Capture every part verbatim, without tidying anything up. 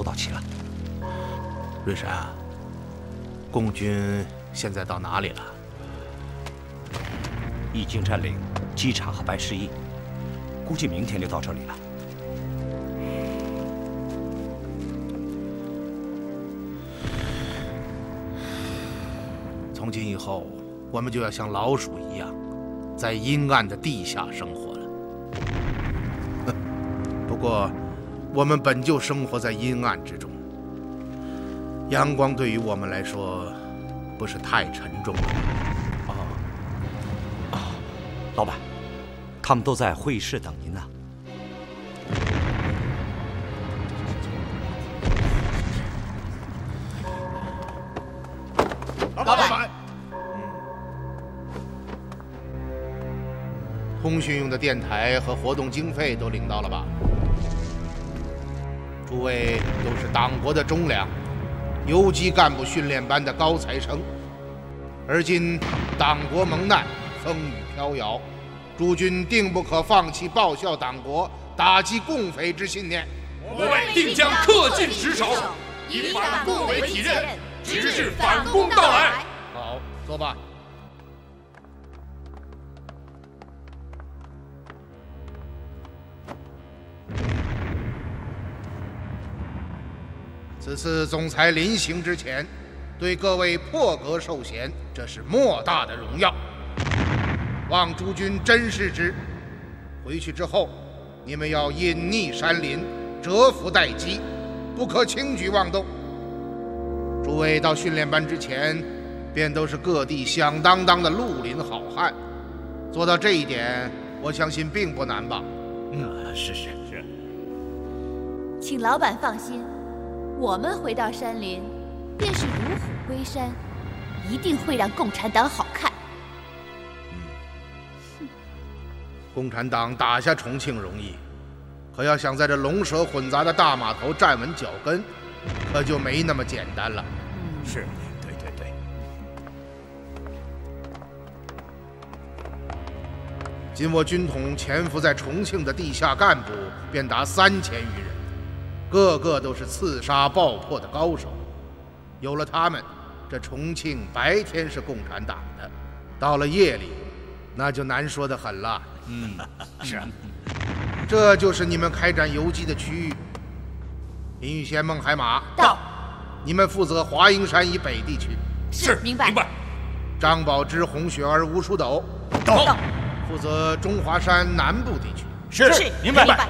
到齐了。 瑞山啊，共军现在到哪里了？ 已经占领机场和白市驿，估计明天就到这里了。 从今以后，我们就要像老鼠一样，在阴暗的地下生活了。不过，我们本就生活在阴暗之中，阳光对于我们来说，不是太沉重了。 哦，哦，老板，他们都在会议室等您呢。 老板。 通讯用的电台和活动经费都领到了吧？诸位都是党国的忠良，游击干部训练班的高材生。而今党国蒙难，风雨飘摇，诸军定不可放弃报效党国、打击共匪之信念。 我们定将恪尽职守，以反共为己任，直至反攻到来。 好，坐吧。此次总裁临行之前，对各位破格授衔，这是莫大的荣耀，望诸军珍视之。回去之后，你们要隐匿山林，蛰伏待机，不可轻举妄动。诸位到训练班之前，便都是各地响当当的绿林好汉，做到这一点，我相信并不难吧？ 嗯，是是是。 请老板放心。我们回到山林，便是如虎归山，一定会让共产党好看。 嗯，共产党打下重庆容易，可要想在这龙蛇混杂的大码头站稳脚跟，可就没那么简单了。 嗯，是，对对对。 今我军统潜伏在重庆的地下干部便达三千余人。个个都是刺杀爆破的高手，有了他们，这重庆白天是共产党的，到了夜里，那就难说得很了。 嗯，是。 这就是你们开展游击的区域。林玉贤、孟海马到， 你们负责华阴山以北地区。 是，明白。 明白。 张宝芝、洪雪儿、吴书斗到， 负责中华山南部地区。 是，明白。 明白。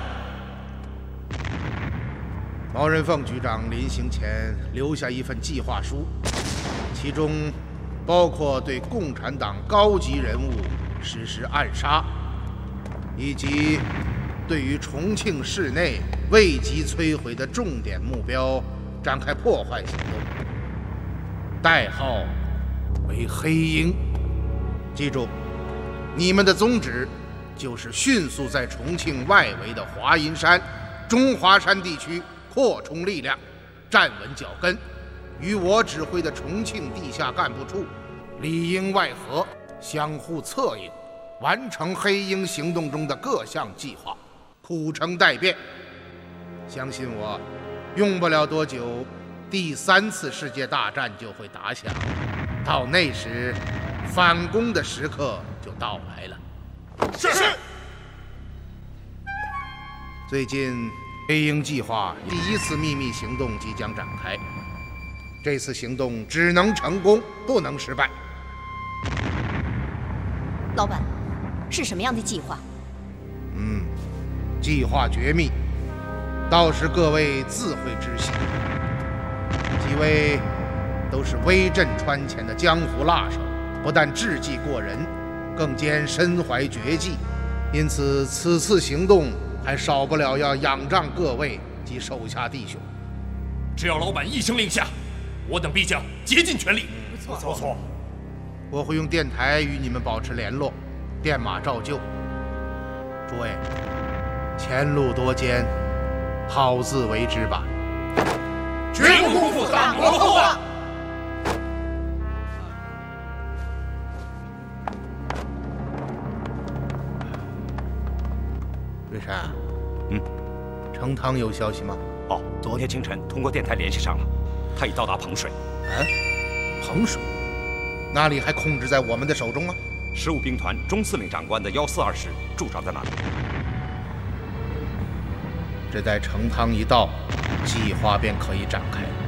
毛人凤局长临行前留下一份计划书，其中包括对共产党高级人物实施暗杀，以及对于重庆市内未及摧毁的重点目标展开破坏行动，代号为黑鹰。记住，你们的宗旨就是迅速在重庆外围的华阴山、中华山地区扩充力量，站稳脚跟，与我指挥的重庆地下干部处里应外合，相互策应，完成黑鹰行动中的各项计划，苦撑待变。相信我，用不了多久，第三次世界大战就会打响，到那时，反攻的时刻就到来了。 是是。 最近黑鹰计划第一次秘密行动即将展开，这次行动只能成功，不能失败。 老板，是什么样的计划？ 嗯，计划绝密，到时各位自会知悉。几位都是威震川前的江湖辣手，不但智计过人，更兼身怀绝技，因此此次行动还少不了要仰仗各位及手下弟兄。 只要老板一声令下，我等必将竭尽全力。 不错， 不错。 我会用电台与你们保持联络，电马照旧。诸位，前路多艰，好自为之吧。 绝不辜负党国厚望。 瑞山， 嗯， 成汤有消息吗？ 哦，昨天清晨通过电台联系上了，他已到达彭水。 嗯，彭水，那里还控制在我们的手中啊？ 十五兵团中司令长官的幺四二师驻扎在那里。 这待成汤一到，计划便可以展开。